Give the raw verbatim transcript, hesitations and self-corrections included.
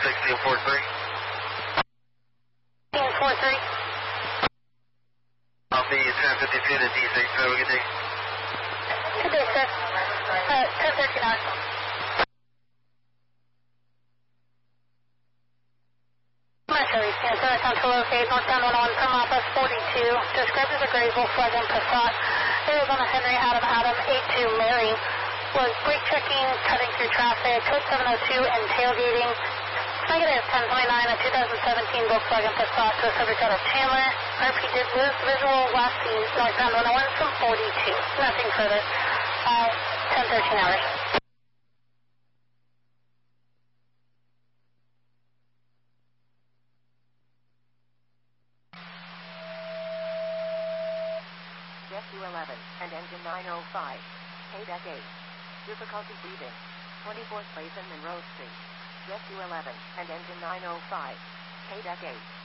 sixteen four three. sixteen four three. I'll be ten fifty-two to D six. Have a good day. Good day, sir. Uh, ten thirteen hours. Mercury, Santa attempt to locate northbound one oh one from office forty-two. Described as a gray Volkswagen Passat. Arizona Henry Adam Adam eight two Mary. Was brake checking, cutting through traffic, code seven oh two, and tailgating. Negative ten twenty-nine, a two thousand seventeen Volkswagen Passat to a subject out of Chandler. R P did lose visual last seen northbound one oh one from forty-two. Nothing further. Uh, ten thirteen hours. Jet two eleven and engine nine oh five. K deck eight. Difficulty breathing. twenty-fourth place in Monroe Street. Jet two eleven and engine nine oh five. K deck eight.